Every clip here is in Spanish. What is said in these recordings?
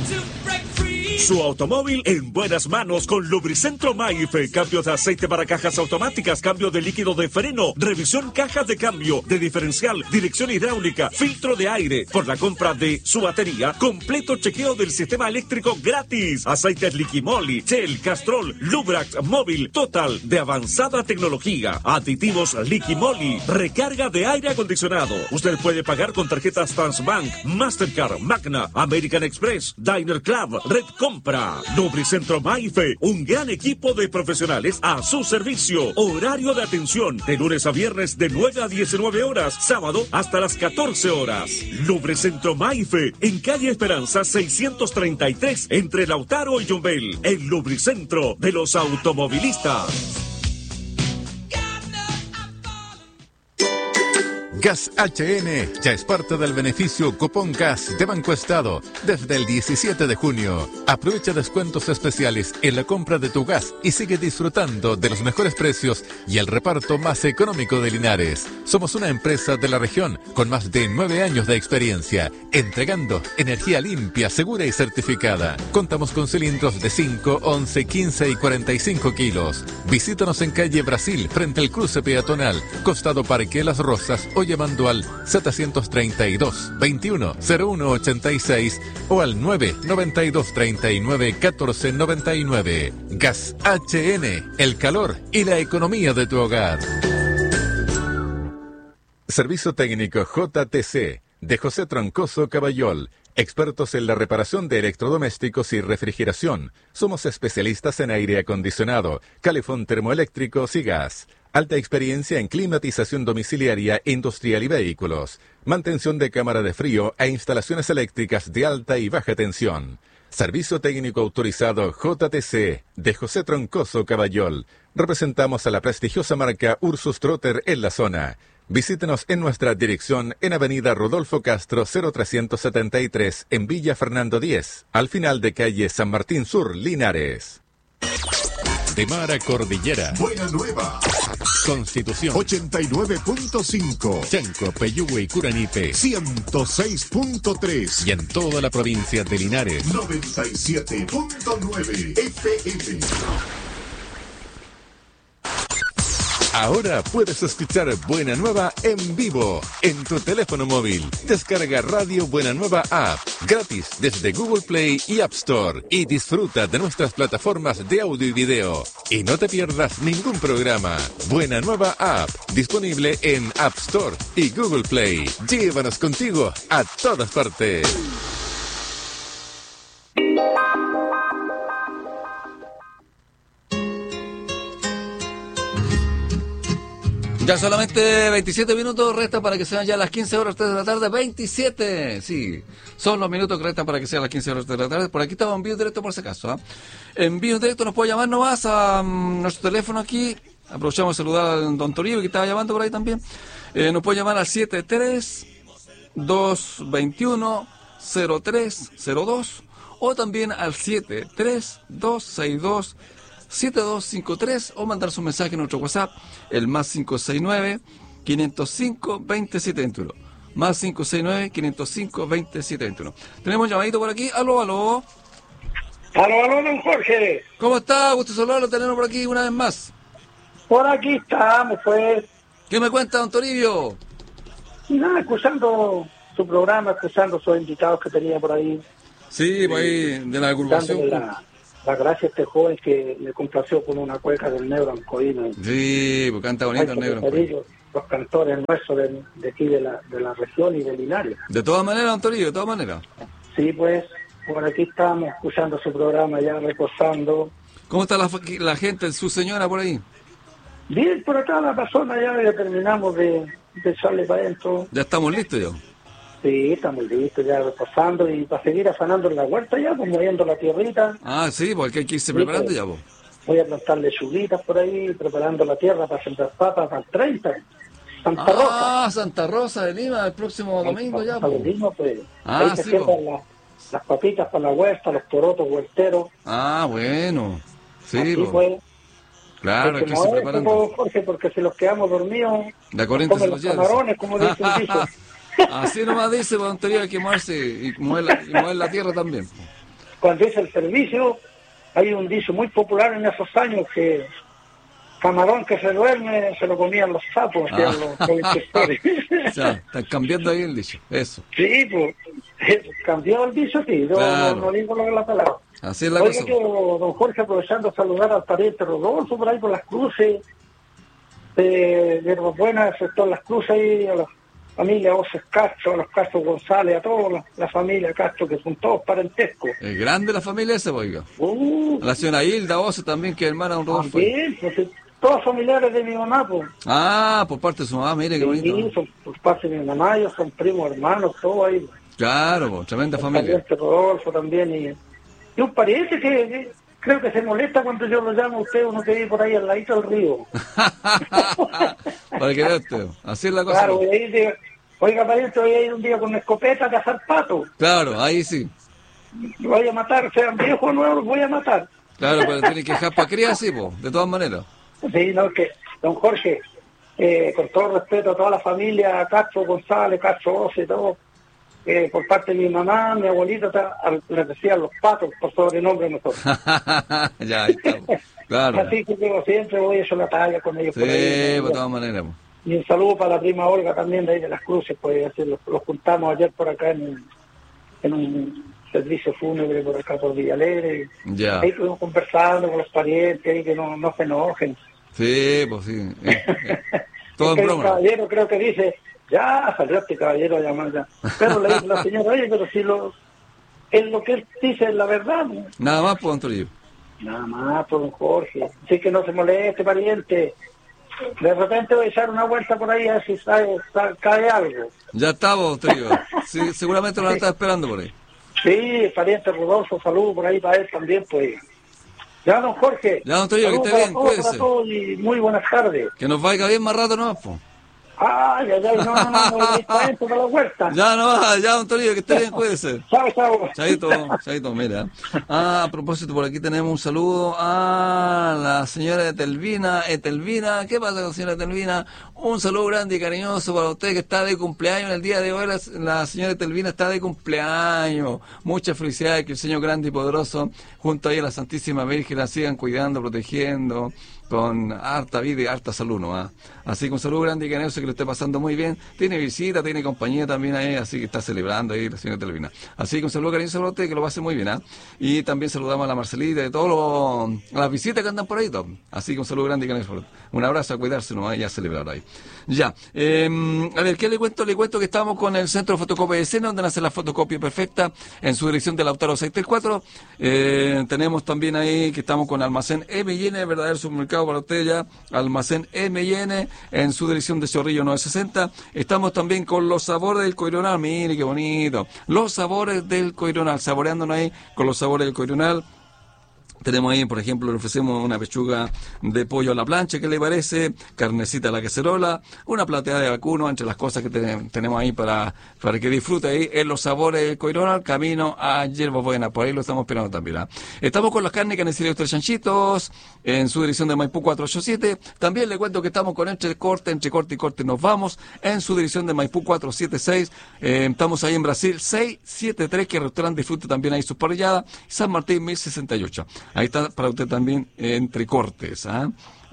Su automóvil en buenas manos con Lubricentro Maife. Cambio de aceite para cajas automáticas, cambio de líquido de freno, revisión cajas de cambio, de diferencial, dirección hidráulica, filtro de aire. Por la compra de su batería, completo chequeo del sistema eléctrico gratis. Aceites Liquimoli, Shell, Castrol, Lubrax, Móvil, Total, de avanzada tecnología. Aditivos Liquimoli, recarga de aire acondicionado. Usted puede pagar con tarjetas Transbank, Mastercard, Magna, American Express, Diner Club, Red Compra. Lubricentro Maife, un gran equipo de profesionales a su servicio. Horario de atención de lunes a viernes de 9 a 19 horas, sábado hasta las 14 horas. Lubricentro Maife, en calle Esperanza 633, entre Lautaro y Yumbel. El lubricentro de los automovilistas. Gas HN ya es parte del beneficio Cupón Gas de Banco Estado desde el 17 de junio. Aprovecha descuentos especiales en la compra de tu gas y sigue disfrutando de los mejores precios y el reparto más económico de Linares. Somos una empresa de la región con más de 9 años de experiencia, entregando energía limpia, segura y certificada. Contamos con cilindros de 5, 11, 15 y 45 kilos. Visítanos en calle Brasil, frente al cruce peatonal, costado Parque Las Rosas, o llamando al 732-21-0186 o al 992-39-1499. Gas HN, el calor y la economía de tu hogar. Servicio técnico JTC de José Troncoso Caballol. Expertos en la reparación de electrodomésticos y refrigeración. Somos especialistas en aire acondicionado, calefón termoeléctricos y gas. Alta experiencia en climatización domiciliaria, industrial y vehículos. Mantención de cámara de frío e instalaciones eléctricas de alta y baja tensión. Servicio técnico autorizado JTC de José Troncoso Caballol. Representamos a la prestigiosa marca Ursus Trotter en la zona. Visítenos en nuestra dirección en Avenida Rodolfo Castro 0373 en Villa Fernando 10, al final de calle San Martín Sur, Linares. De mar a cordillera. Buena Nueva. Constitución 89.5. Chanco, Peyúgue y Curanipe 106.3. y en toda la provincia de Linares 97.9 FM. Ahora puedes escuchar Buena Nueva en vivo en tu teléfono móvil. Descarga Radio Buena Nueva App gratis desde Google Play y App Store y disfruta de nuestras plataformas de audio y video. Y no te pierdas ningún programa. Buena Nueva App disponible en App Store y Google Play. Llévanos contigo a todas partes. Ya solamente 27 minutos restan para que sean ya las 15 horas 3 de la tarde. 27, sí. Son los minutos que restan para que sean las 15 horas 3 de la tarde. Por aquí estamos en vivo directo por si acaso. En vivo directo nos puede llamar nomás a nuestro teléfono aquí. Aprovechamos de saludar al don Toribio que estaba llamando por ahí también. Nos puede llamar al 73-221-0302 o también al 73-262-7253 o mandar su mensaje en nuestro WhatsApp, el más 569-505-2721. Más 569-505-2721. Tenemos llamadito por aquí. Aló, aló. Aló, aló, don Jorge. ¿Cómo está? Gusto saludarlo, tenemos por aquí una vez más. Por aquí estamos, pues. ¿Qué me cuenta, don Toribio? Nada, escuchando su programa, escuchando sus invitados que tenía por ahí. Sí, por ahí, de la agrupación. La gracia a este joven que me complació con una cueca del negro Ancoíno. Sí, porque canta bonito el negro Ancoíno. Los cantores nuestros de aquí de la región y de Linares. De todas maneras, don Toribio, de todas maneras. Sí, pues, por aquí estamos escuchando su programa, ya reposando. ¿Cómo está la gente, su señora por ahí? Bien, por acá la persona ya terminamos de echarle para adentro. Ya estamos listos ya. Sí, estamos listos ya reposando y para seguir afanando en la huerta ya, pues moviendo la tierrita. Ah, sí, porque hay que irse preparando ya, vos. Voy a plantar lechuguitas por ahí, preparando la tierra para sembrar papas para el 30. Santa Rosa. Ah, Santa Rosa de Lima, el próximo domingo ya, Santa Lima, pues. Ah, ahí se sí, siembran las papitas para la huerta, los porotos huerteros. Ah, bueno. Sí, así pues. Pues. Claro, hay que irse preparando. Jorge, porque si los quedamos dormidos, la corriente se los lleva. Camarones, como dice el dicho. Así nomás dice, don Toribio, hay que moverse y mover la tierra también. cuando hice el servicio, hay un dicho muy popular en esos años que camarón que se duerme se lo comían los sapos, decían los inspectores. O sea, están cambiando ahí el dicho, eso. Sí, pues, cambió el dicho, sí, yo Claro. no digo lo que es la palabra. Así es la Oiga, cosa. yo, don Jorge, aprovechando a saludar al pariente Rodolfo por ahí por las cruces, de Buenas, sector Las Cruces, ahí, a la familia Oces Castro, a los Castro González, a toda la familia Castro, que son todos parentescos. Es grande la familia esa, oiga. Uh, A la señora Hilda Oce también, que es hermana de un Rodolfo. también, pues, todos familiares de mi mamá, pues. Ah, por parte de su mamá, mire qué Sí, bonito. son por parte de mi mamá, ellos son primos, hermanos, todos ahí. Claro, po, tremenda El familia. pariente Rodolfo también, y un pariente que creo que se molesta cuando yo lo llamo a usted, uno que vive por ahí al ladito del río. Para que vea usted, así es la cosa. Claro, po. voy a ir oiga, pariente, voy a ir un día con una escopeta a cazar patos. Claro, ahí sí. Lo voy a matar, sean viejos o nuevos, los voy a matar. Claro, pero tiene que dejar para criar, sí, po, de todas maneras. Sí, no, que don Jorge, con todo respeto a toda la familia, Castro González, Castro Oce, todo, por parte de mi mamá, mi abuelita, les decían los patos por sobrenombre nosotros. Ya, ahí está. Po. Claro. Así que yo siempre voy a hacer la talla con ellos. Sí, por ahí, de todas maneras. Po. y un saludo para la prima Olga también de ahí de Las Cruces, pues así los juntamos ayer por acá en un servicio fúnebre por acá por Villalegre. Ya. Ahí estuvimos conversando con los parientes y que no se enojen. Sí, pues sí. Todo Es que en el broma. caballero creo que dice, ya salió este caballero a llamar ya. Pero le dice la señora, oye, pero si es lo que él dice es la verdad, ¿no? Nada más, pues, don Toribio. Nada más, por don Jorge. Así que no se moleste, pariente. De repente voy a echar una vuelta por ahí a ver si cae algo. Ya estamos, don Toribio. Sí, seguramente lo está esperando por ahí. Sí, pariente Rodolfo, saludos por ahí para él también, pues. Ya, don Jorge. Ya, don Toribio, que saludos esté bien, para todos, cuídese. para todos y muy buenas tardes. Que nos vaya bien más rato, ¿no? Po. Ay, ay, ay, no, para esto, para la vuelta. Ya, no, ya, don Toribio, que esté bien, cuídese. Chao, chao. Chaito, mira. Ah, a propósito, por aquí tenemos un saludo a la señora Etelvina. Etelvina, ¿qué pasa con la señora Etelvina? Un saludo grande y cariñoso para usted que está de cumpleaños en el día de hoy. La señora Etelvina está de cumpleaños. Muchas felicidades, que el Señor grande y poderoso, junto ahí a la Santísima Virgen, la sigan cuidando, protegiendo, con harta vida y harta salud, ¿no? ¿Ah? Así que un saludo grande y cariñoso, que lo esté pasando muy bien. Tiene visita, tiene compañía también ahí, así que está celebrando ahí la señora Telvina. Así que un saludo cariñoso para usted, que lo pase muy bien, ¿ah? Y también saludamos a la Marcelita y a todas las visitas que andan por ahí, todo. Así que un saludo grande y cariñoso para usted. Un abrazo, a cuidarse, ¿no? Y a celebrar ahí. Ya. A ver, ¿qué le cuento? Le cuento que estamos con el Centro de Fotocopia de Escena, donde nace la fotocopia perfecta, en su dirección de Lautaro 634. Tenemos también ahí que estamos con Almacén M&N, verdadero supermercado para usted ya, Almacén M&N, en su dirección de Chorrillo 960. Estamos también con los sabores del Coironal, mire qué bonito, los sabores del Coironal, saboreándonos ahí con los sabores del Coironal. Tenemos ahí, por ejemplo, le ofrecemos una pechuga de pollo a la plancha, ¿qué le parece? Carnecita a la cacerola, una plateada de vacuno, entre las cosas que tenemos ahí para que disfrute ahí en los sabores del Coironal, camino a Hierbas Buenas, por ahí lo estamos esperando también. ¿Ah? Estamos con las carnes Carnicería Tres Chanchitos, en su dirección de Maipú 487. También le cuento que estamos con entre corte y corte nos vamos, en su dirección de Maipú 476. Estamos ahí en Brasil 673, que el restaurante disfrute también ahí sus parrilladas, San Martín 1068. Ahí está para usted también entre cortes. ¿Ah?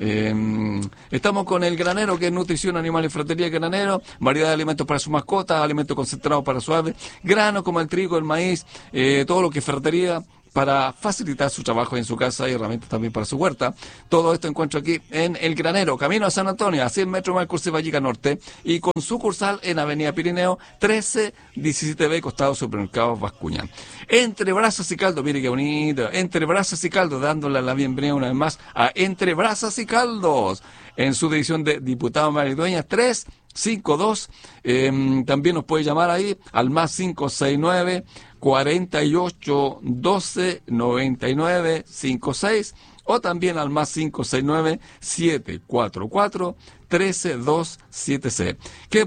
Estamos con el Granero, que es nutrición animal y fratería Granero, variedad de alimentos para sus mascotas, alimentos concentrados para su ave, granos como el trigo, el maíz, todo lo que es ferretería, para facilitar su trabajo en su casa y herramientas también para su huerta. Todo esto encuentro aquí en El Granero, camino a San Antonio, a 100 metros más del curso de Vallica Norte, y con sucursal en Avenida Pirineo 1317B, costado Supermercados Bascuñán. Entre Brasas y Caldo, mire qué bonito, Entre Brasas y Caldo, dándole la bienvenida una vez más a Entre Brasas y Caldos, en su división de Diputado Maridueña 352. También nos puede llamar ahí al más 569 48 12 99 56, o también al más 569 744 13276. ¿Qué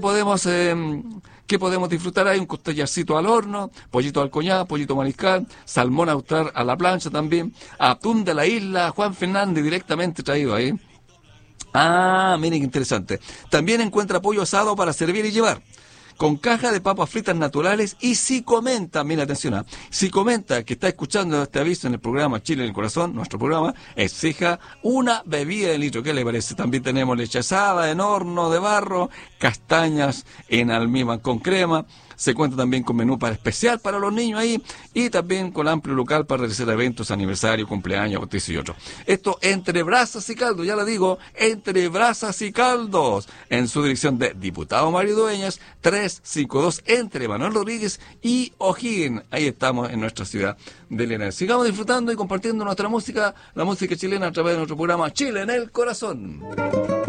podemos disfrutar? Hay un costillarcito al horno, pollito al coñac, pollito mariscal, salmón austral a la plancha también, atún de la isla Juan Fernández directamente traído ahí. Ah, miren qué interesante. También encuentra pollo asado para servir y llevar. con caja de papas fritas naturales. Y si comenta, mira atención, si comenta que está escuchando este aviso en el programa Chile en el Corazón, nuestro programa, exija una bebida de litro. ¿Qué le parece? También tenemos leche asada en horno de barro, castañas en almíbar con crema. Se cuenta también con menú para especial para los niños ahí, y también con amplio local para realizar eventos, aniversario, cumpleaños, bautizo y otros. Esto entre brasas y caldos, ya lo digo, entre brasas y caldos, en su dirección de Diputado Mario Dueñas, 352, entre Manuel Rodríguez y O'Higgins. Ahí estamos en nuestra ciudad de Linares. Sigamos disfrutando y compartiendo nuestra música, la música chilena, a través de nuestro programa Chile en el Corazón.